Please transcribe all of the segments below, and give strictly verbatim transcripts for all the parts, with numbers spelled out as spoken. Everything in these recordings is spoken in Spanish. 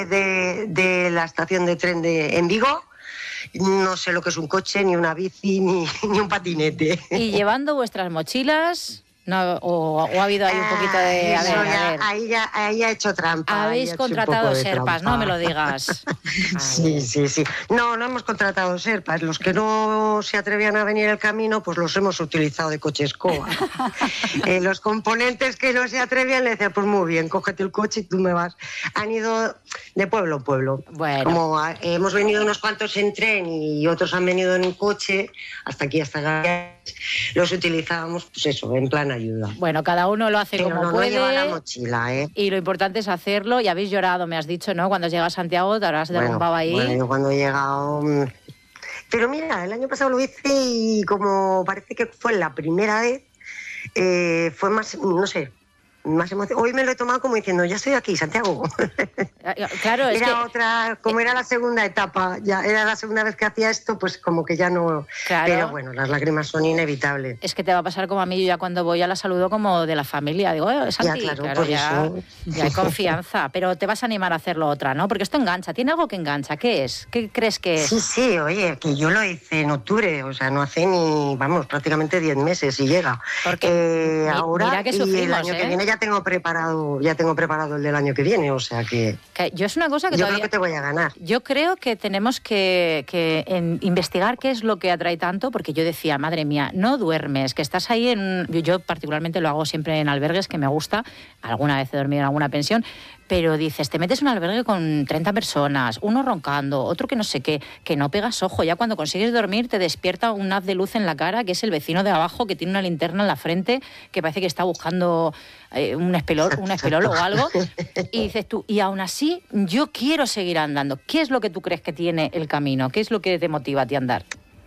de, de la estación de tren de en Vigo. No sé lo que es un coche, ni una bici, ni, ni un patinete. ¿Y llevando vuestras mochilas? No, o, o ha habido ahí un poquito de... Ah, A ver, a ya, ver. ahí ya ahí ha hecho trampa. Habéis contratado serpas, no me lo digas. Sí, sí, sí. No, no hemos contratado serpas. Los que no se atrevían a venir el camino, pues los hemos utilizado de coche escoba. eh, los componentes que no se atrevían le decían, pues muy bien, cógete el coche y tú me vas. Han ido de pueblo a pueblo. Bueno. Como a, eh, hemos venido unos cuantos en tren y otros han venido en un coche, hasta aquí, hasta Gales, los utilizábamos, pues eso, en plan ayuda. Bueno, cada uno lo hace Pero como no, puede. No lleva la mochila, ¿eh? Y lo importante es hacerlo. Y habéis llorado, me has dicho, ¿no? Cuando llegas a Santiago te habrás derrumbado bueno, ahí. Bueno, yo cuando he llegado... Pero mira, el año pasado lo hice y como parece que fue la primera vez, eh, fue más, no sé... Más emoción. Hoy me lo he tomado como diciendo, ya estoy aquí, Santiago. Claro, es era que... otra, como era la segunda etapa, ya era la segunda vez que hacía esto, pues como que ya no... Claro. Pero bueno, las lágrimas son inevitables. Es que te va a pasar como a mí, yo ya cuando voy ya la saludo como de la familia, digo, eh, Santi, ya, claro, claro, por ya, eso. ya hay confianza, pero te vas a animar a hacerlo otra, ¿no? Porque esto engancha, tiene algo que engancha, ¿qué es? ¿Qué crees que es? Sí, sí, oye, que yo lo hice en octubre, o sea, no hace ni, vamos, prácticamente diez meses y llega. Porque eh, mi, ahora mira que y sufrimos, el año ¿eh? que viene ya tengo preparado ya tengo preparado el del año que viene, o sea que... que yo es una cosa que yo todavía... creo que te voy a ganar. Yo creo que tenemos que, que en investigar qué es lo que atrae tanto, porque yo decía, madre mía, no duermes, que estás ahí en... Yo, yo particularmente lo hago siempre en albergues, que me gusta, alguna vez he dormido en alguna pensión, pero dices, te metes en un albergue con treinta personas, uno roncando, otro que no sé qué, que no pegas ojo, ya cuando consigues dormir te despierta un haz de luz en la cara, que es el vecino de abajo, que tiene una linterna en la frente, que parece que está buscando eh, un espelol, un espelol o algo, y dices tú, y aún así yo quiero seguir andando. ¿Qué es lo que tú crees que tiene el camino? ¿Qué es lo que te motiva a ti a andar?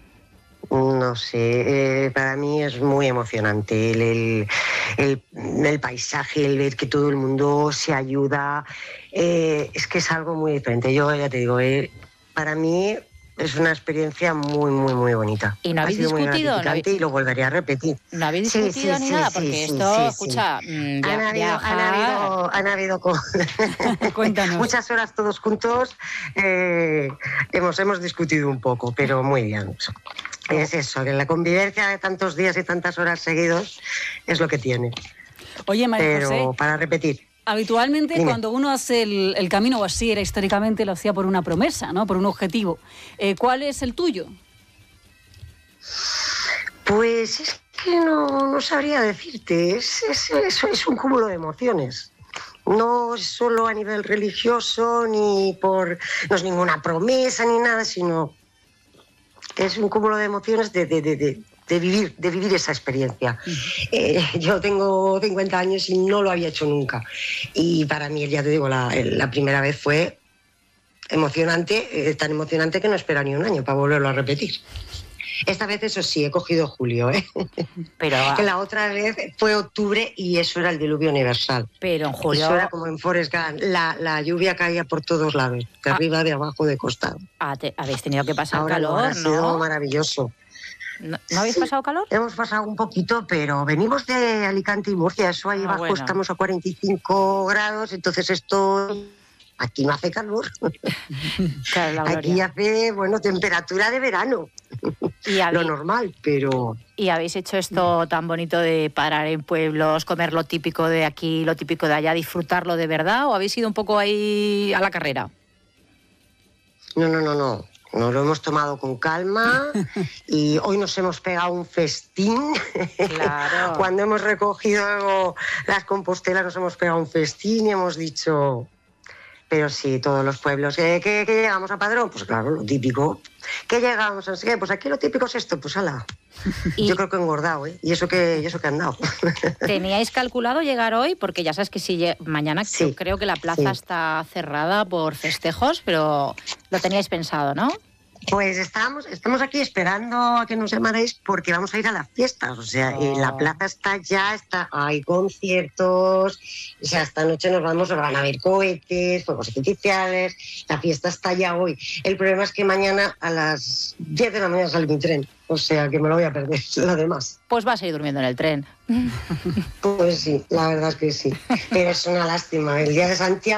No sé, eh, para mí es muy emocionante el, el, el, el paisaje, el ver que todo el mundo se ayuda, eh, es que es algo muy diferente. Yo ya te digo, eh, para mí es una experiencia muy, muy, muy bonita. ¿Y no habéis ha sido discutido? Muy gratificante ¿No habéis... y lo volvería a repetir. ¿No habéis discutido sí, sí, ni nada? sí, Porque sí, esto, sí, escucha, sí. Mmm, Han habido, viajar... han habido, han habido co... Cuéntanos. muchas horas todos juntos, eh, hemos, hemos discutido un poco, pero muy bien. Es eso, que la convivencia de tantos días y tantas horas seguidos es lo que tiene. Oye, María Pero José, para repetir. Habitualmente Dime. Cuando uno hace el, el camino, o así era históricamente, lo hacía por una promesa, ¿no? Por un objetivo. Eh, ¿Cuál es el tuyo? Pues es que no, no sabría decirte, es, es, es, es un cúmulo de emociones. No es solo a nivel religioso, ni por... no es ninguna promesa ni nada, sino... es un cúmulo de emociones de, de, de, de, de, vivir, de vivir esa experiencia. Uh-huh. Eh, yo tengo cincuenta años y no lo había hecho nunca. Y para mí, ya te digo, la, la primera vez fue emocionante, eh, tan emocionante que no espera ni un año para volverlo a repetir. Esta vez, eso sí, he cogido julio, ¿eh? Pero que la otra vez fue octubre y eso era el diluvio universal. Pero en julio... Eso era como en Forrest Gump. La, la lluvia caía por todos lados, de ah. arriba, de abajo, de costado. Ah, te, habéis tenido que pasar Ahora calor, no, ha ¿no? sido maravilloso. ¿No, ¿no habéis sí, pasado calor? Hemos pasado un poquito, pero venimos de Alicante y Murcia. Eso ahí ah, abajo bueno. Estamos a cuarenta y cinco grados, entonces esto... Aquí no hace calor. Claro, aquí hace, bueno, temperatura de verano. ¿Y habéis, lo normal, pero... ¿Y habéis hecho esto tan bonito de parar en pueblos, comer lo típico de aquí, lo típico de allá, disfrutarlo de verdad? ¿O habéis ido un poco ahí a la carrera? No, no, no, no. Nos lo hemos tomado con calma y hoy nos hemos pegado un festín. Claro. Cuando hemos recogido las compostelas nos hemos pegado un festín y hemos dicho... Pero sí, todos los pueblos. ¿Qué, qué, qué llegamos a Padrón? Pues claro, lo típico. ¿Qué llegamos? No sé qué. Pues aquí lo típico es esto, pues ala. ¿Y? Yo creo que he engordado, ¿eh? Y eso que, y eso que he andado. ¿Teníais calculado llegar hoy? Porque ya sabes que si mañana sí, yo creo que la plaza sí. está cerrada por festejos, pero lo teníais pensado, ¿no? Pues estamos, estamos aquí esperando a que nos llamaréis porque vamos a ir a las fiestas. O sea, oh. la plaza está ya, está, hay conciertos. O sea, esta noche nos vamos, nos van a ver cohetes, fuegos artificiales. La fiesta está ya hoy. El problema es que mañana a las diez de la mañana sale mi tren. O sea, que me lo voy a perder, lo demás. Pues vas a ir durmiendo en el tren. Pues sí, la verdad es que sí. Pero es una lástima. El día de Santiago